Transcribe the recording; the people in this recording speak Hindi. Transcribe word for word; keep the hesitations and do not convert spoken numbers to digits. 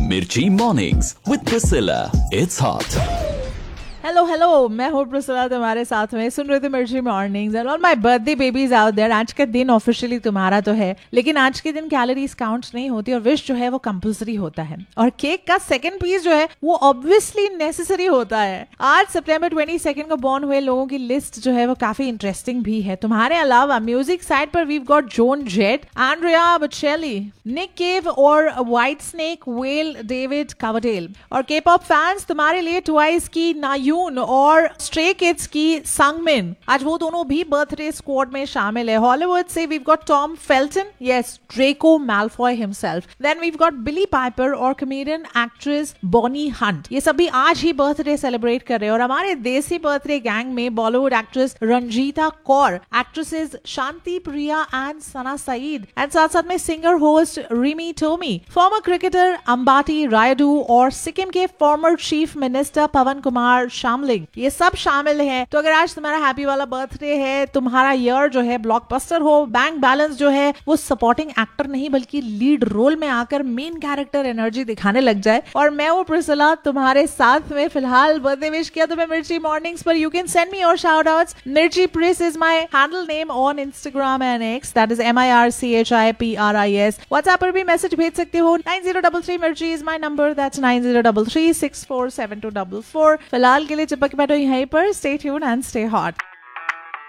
Mirchi Mornings with Priscilla. It's hot. Hello hello, मैं हूँ प्रिसिला, तुम्हारे साथ में सुन रहे थे मिर्ची mornings and all my birthday babies out there. आज का दिन ऑफिशियली तुम्हारा तो है, लेकिन आज के दिन कैलोरीज काउंट नहीं होती और विश जो है वो कंपलसरी होता है, और केक का सेकंड पीस जो है वो ऑब्वियसली नेसेसरी होता है। आज सितंबर ट्वेंटी सेकंड को बॉर्न हुए लोगों की लिस्ट जो है वो काफी इंटरेस्टिंग भी है। तुम्हारे अलावा म्यूजिक साइड पर we've got zone jet, Andrea बोचेली, निक केव और white snake, well David Coverdale. और के पॉप फैंस तुम्हारे लिए ट्वाइस की नायून और स्ट्रे किड्स की संगमिन, आज वो दोनों भी बर्थडे स्क्वाड में शामिल है। हॉलीवुड से we've got Tom Felton, yes ड्रेको मैल्फॉय himself. Then we've got बिली पाइपर और कॉमेडियन एक्ट्रेस बॉनी हंट, ये सभी आज ही बर्थडे सेलिब्रेट कर रहे हैं। और हमारे देसी बर्थडे गैंग में Bollywood actress Ranjita Kaur, actresses Shanti Priya and Sana Saeed, and साथ साथ में singer host Rimi Tommy, farmer cricketer Ambati Rayudu और सिक्किम के फॉर्मर चीफ मिनिस्टर पवन कुमार शामलिंग, ये सब शामिल हैं। तो अगर आज तुम्हारा हैप्पी वाला बर्थडे है, तुम्हारा ईयर जो है ब्लॉकबस्टर हो, बैंक बैलेंस जो है वो सपोर्टिंग एक्टर नहीं बल्कि लीड रोल में आकर मेन कैरेक्टर एनर्जी दिखाने लग जाए, और मैं वो प्रिसिला तुम्हारे साथ में फिलहाल बर्थडे विश किया तुम्हें मिर्ची मॉर्निंग्स पर। You can send me your shout outs. मिर्ची प्रिस is my handle name on Instagram and x, that is M I R C H I P R I S. WhatsApp पर भी मैसेज भेज सकते हो। नाइन जीरो डबल थ्री मिर्ची is my number, that's nine zero double three six four seven to double four. फिलहाल के लिए चिपक बैठो यहीं पर। Stay tuned and stay hot.